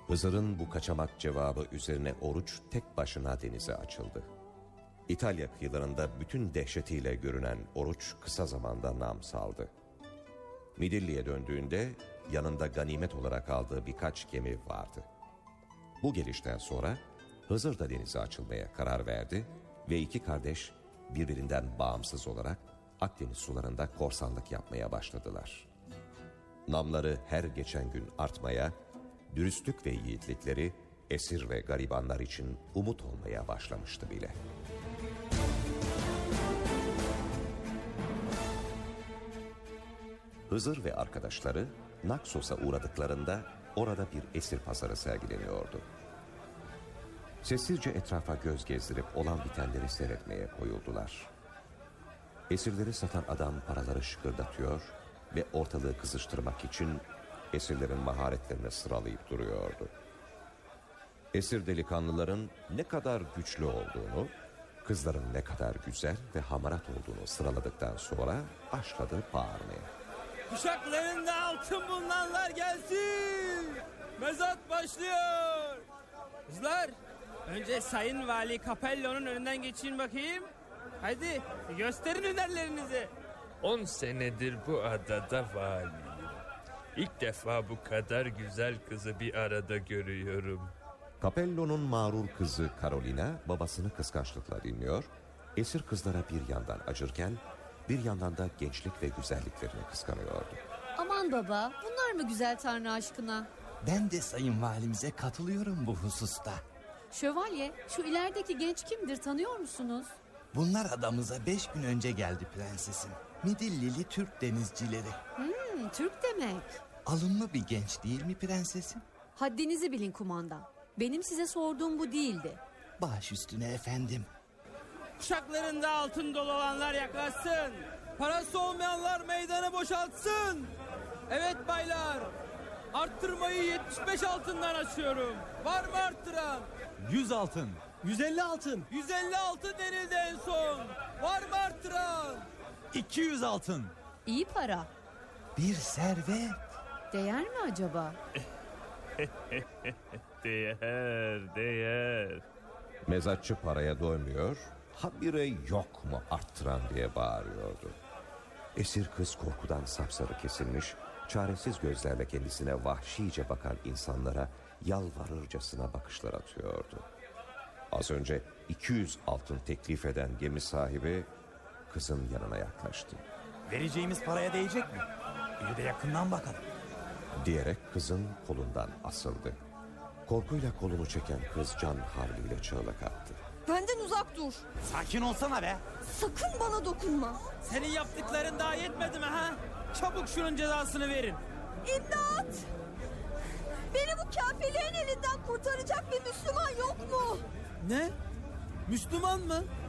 Hızır'ın bu kaçamak cevabı üzerine Oruç tek başına denize açıldı. İtalya kıyılarında bütün dehşetiyle görünen Oruç kısa zamanda nam saldı. Midilli'ye döndüğünde yanında ganimet olarak aldığı birkaç gemi vardı. Bu gelişten sonra Hızır da denize açılmaya karar verdi ve iki kardeş birbirinden bağımsız olarak Akdeniz sularında korsanlık yapmaya başladılar. Namları her geçen gün artmaya, dürüstlük ve yiğitlikleri esir ve garibanlar için umut olmaya başlamıştı bile. Hızır ve arkadaşları Naksos'a uğradıklarında orada bir esir pazarı sergileniyordu. Sessizce etrafa göz gezdirip olan bitenleri seyretmeye koyuldular. Esirleri satan adam paraları şıkırdatıyor ve ortalığı kızıştırmak için esirlerin maharetlerini sıralayıp duruyordu. Esir delikanlıların ne kadar güçlü olduğunu, kızların ne kadar güzel ve hamarat olduğunu sıraladıktan sonra başladı bağırmaya. Kuşaklarında altın bulunanlar gelsin! Mezat başlıyor! Kızlar, önce Sayın Vali Capello'nun önünden geçin bakayım. Hadi gösterin hünerlerinizi. 10 senedir bu adada valiyim. İlk defa bu kadar güzel kızı bir arada görüyorum. Capello'nun mağrur kızı Carolina babasını kıskançlıkla dinliyor, esir kızlara bir yandan acırken bir yandan da gençlik ve güzelliklerini kıskanıyordu. Aman baba, bunlar mı güzel Tanrı aşkına? Ben de sayın valimize katılıyorum bu hususta. Şövalye, şu ilerideki genç kimdir, tanıyor musunuz? Bunlar adamıza 5 gün önce geldi prensesim. Midillili Türk denizcileri. Türk demek. Alımlı bir genç değil mi prensesim? Haddinizi bilin kumandan. Benim size sorduğum bu değildi. Baş üstüne efendim. Kuşaklarında altın dolu olanlar yaklaşsın. Parası olmayanlar meydanı boşaltsın. Evet baylar, arttırmayı 75 altından açıyorum. Var mı arttıran? 100 altın. 150 altın. 150 altın denildi en son. Var mı arttıran? 200 altın. İyi para. Bir servet. Değer mi acaba? Değer. Mezatçı paraya doymuyor, habire yok mu arttıran diye bağırıyordu. Esir kız korkudan sapsarı kesilmiş, çaresiz gözlerle kendisine vahşice bakan insanlara yalvarırcasına bakışlar atıyordu. Az önce 200 altın teklif eden gemi sahibi kızın yanına yaklaştı. Vereceğimiz paraya değecek mi? Bir de yakından bakalım. Diyerek kızın kolundan asıldı. Korkuyla kolunu çeken kız can havliyle çığlık attı. Benden uzak dur. Sakin olsana be. Sakın bana dokunma. Senin yaptıkların daha yetmedi mi ha? Çabuk şunun cezasını verin. İmdat! Beni bu kafirlerin elinden kurtaracak bir Müslüman yok mu? Ne? Müslüman mı?